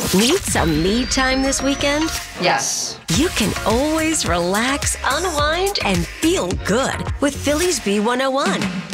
Need some me time this weekend? Yes. You can always relax, unwind, and feel good with Phillies B101.